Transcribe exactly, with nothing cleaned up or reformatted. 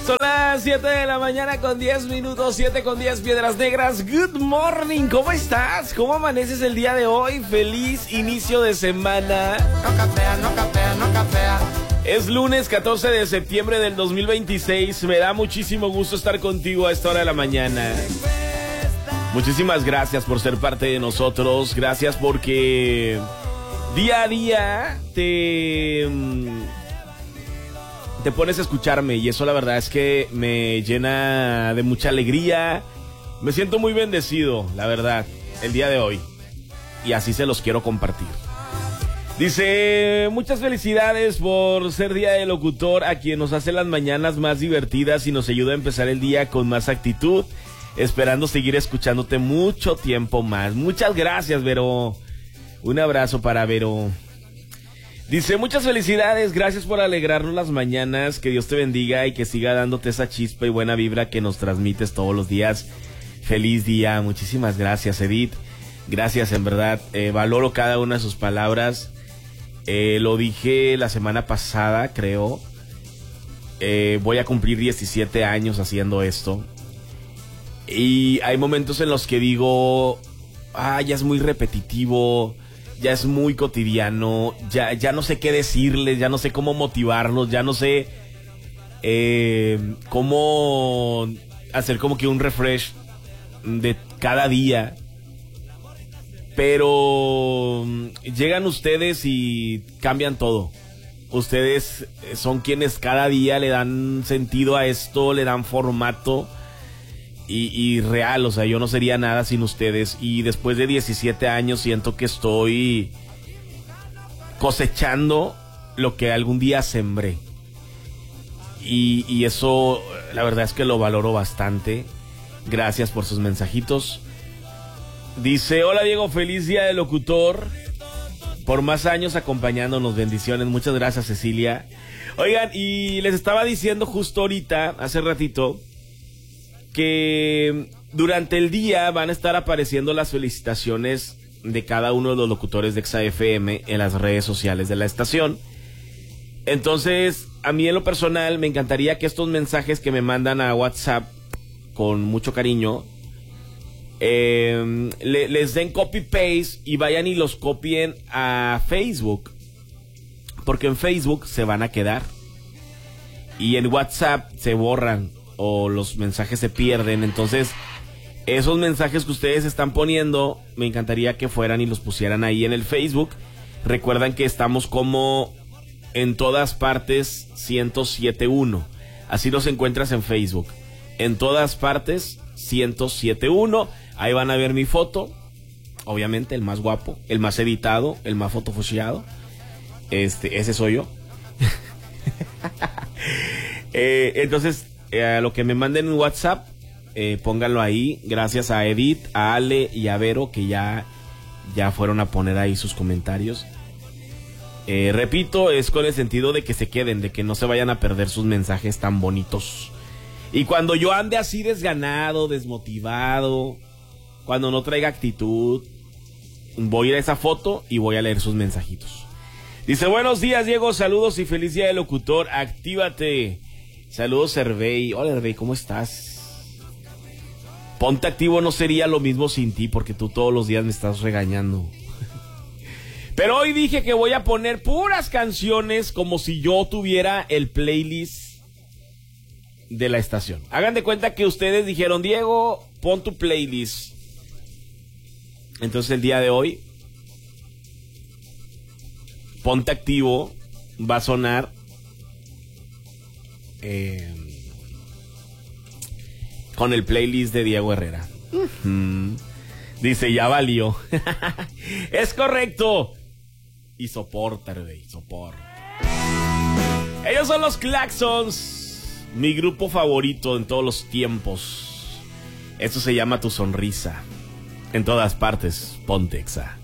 Son las siete de la mañana con diez minutos, siete con diez, Piedras Negras. Good morning, ¿cómo estás? ¿Cómo amaneces el día de hoy? Feliz inicio de semana. No capea, no capea, no capea. Es lunes catorce de septiembre del dos mil veintiséis. Me da muchísimo gusto estar contigo a esta hora de la mañana. Muchísimas gracias por ser parte de nosotros. Gracias porque día a día te... te pones a escucharme y eso la verdad es que me llena de mucha alegría. Me siento muy bendecido, la verdad, el día de hoy. Y así se los quiero compartir. Dice, muchas felicidades por ser día de locutor, a quien nos hace las mañanas más divertidas y nos ayuda a empezar el día con más actitud. Esperando seguir escuchándote mucho tiempo más. Muchas gracias, Vero. Un abrazo para Vero. Dice, muchas felicidades, gracias por alegrarnos las mañanas, que Dios te bendiga y que siga dándote esa chispa y buena vibra que nos transmites todos los días. Feliz día, muchísimas gracias, Edith. Gracias, en verdad, eh, valoro cada una de sus palabras. Eh, lo dije la semana pasada, creo. Eh, voy a cumplir diecisiete años haciendo esto. Y hay momentos en los que digo, ah, ya es muy repetitivo, ya es muy cotidiano, ya, ya no sé qué decirles, ya no sé cómo motivarlos, ya no sé eh, cómo hacer como que un refresh de cada día. Pero llegan ustedes y cambian todo. Ustedes son quienes cada día le dan sentido a esto, le dan formato. Y, y real, o sea, yo no sería nada sin ustedes. Y después de diecisiete años siento que estoy cosechando lo que algún día sembré. Y, y eso, la verdad es que lo valoro bastante. Gracias por sus mensajitos. Dice, hola Diego, feliz día de locutor. Por más años acompañándonos, bendiciones. Muchas gracias, Cecilia. Oigan, y les estaba diciendo justo ahorita, hace ratito, que durante el día van a estar apareciendo las felicitaciones de cada uno de los locutores de Exa F M en las redes sociales de la estación. Entonces, a mí en lo personal me encantaría que estos mensajes que me mandan a WhatsApp con mucho cariño, eh, le, les den copy-paste y vayan y los copien a Facebook, porque en Facebook se van a quedar y en WhatsApp se borran o los mensajes se pierden. Entonces esos mensajes que ustedes están poniendo me encantaría que fueran y los pusieran ahí en el Facebook. Recuerdan que estamos como En Todas Partes ciento siete punto uno, así nos encuentras en Facebook, En Todas Partes ciento siete punto uno. Ahí van a ver mi foto, obviamente el más guapo, el más editado, el más fotofusiado. Este, ese soy yo. eh, entonces a lo que me manden en WhatsApp, eh, pónganlo ahí. Gracias a Edith, a Ale y a Vero, que ya, ya fueron a poner ahí sus comentarios. Eh, repito, es con el sentido de que se queden, de que no se vayan a perder sus mensajes tan bonitos. Y cuando yo ande así desganado, desmotivado, cuando no traiga actitud, voy a ir a esa foto y voy a leer sus mensajitos. Dice, buenos días Diego, saludos y feliz día de locutor, actívate. Saludos, Hervey. Hola, Hervey, ¿cómo estás? Ponte activo no sería lo mismo sin ti, porque tú todos los días me estás regañando. Pero hoy dije que voy a poner puras canciones como si yo tuviera el playlist de la estación. Hagan de cuenta que ustedes dijeron, Diego, pon tu playlist. Entonces el día de hoy, Ponte Activo va a sonar Eh, con el playlist de Diego Herrera. Uh-huh. Dice, ya valió. Es correcto. Y soporta, rey, soporta. Ellos son los Claxons, mi grupo favorito en todos los tiempos. Esto se llama Tu Sonrisa. En todas partes, ponte Exa.